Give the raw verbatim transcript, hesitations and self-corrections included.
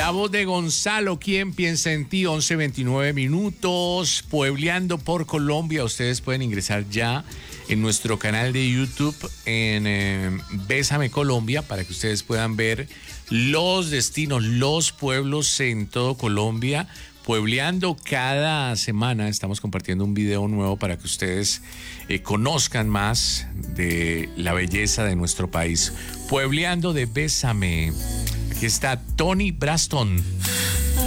La voz de Gonzalo, ¿quién piensa en ti? once veintinueve minutos, Puebleando por Colombia. Ustedes pueden ingresar ya en nuestro canal de YouTube en eh, Bésame Colombia para que ustedes puedan ver los destinos, los pueblos en todo Colombia. Puebleando cada semana, estamos compartiendo un video nuevo para que ustedes eh, conozcan más de la belleza de nuestro país. Puebleando de Bésame. Aquí está Tony Braston.